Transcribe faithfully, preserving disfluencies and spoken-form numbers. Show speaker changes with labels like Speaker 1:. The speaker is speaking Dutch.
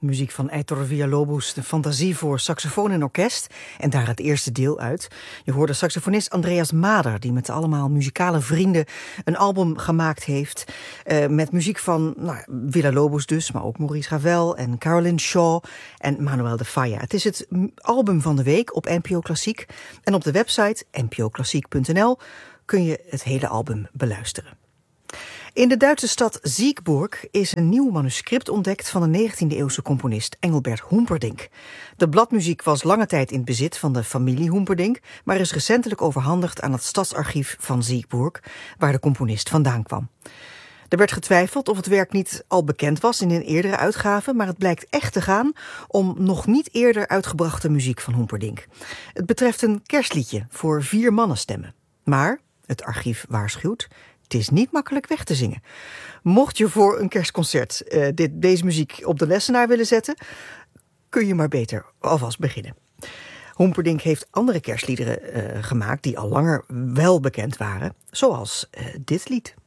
Speaker 1: Muziek van Heitor Villa-Lobos, de fantasie voor saxofoon en orkest. En daar het eerste deel uit. Je hoorde saxofonist Andreas Mader, die met allemaal muzikale vrienden een album gemaakt heeft. Uh, met muziek van nou, Villa-Lobos dus, maar ook Maurice Ravel en Caroline Shaw en Manuel de Falla. Het is het album van de week op N P O Klassiek. En op de website n p o klassiek punt n l kun je het hele album beluisteren. In de Duitse stad Siegburg is een nieuw manuscript ontdekt van de negentiende-eeuwse componist Engelbert Humperdinck. De bladmuziek was lange tijd in bezit van de familie Humperdinck, maar is recentelijk overhandigd aan het stadsarchief van Siegburg, waar de componist vandaan kwam. Er werd getwijfeld of het werk niet al bekend was in een eerdere uitgave, maar het blijkt echt te gaan om nog niet eerder uitgebrachte muziek van Humperdinck. Het betreft een kerstliedje voor vier mannenstemmen. Maar, het archief waarschuwt, het is niet makkelijk weg te zingen. Mocht je voor een kerstconcert uh, dit, deze muziek op de lessenaar willen zetten, kun je maar beter alvast beginnen. Humperdinck heeft andere kerstliederen uh, gemaakt die al langer wel bekend waren, zoals uh, dit lied.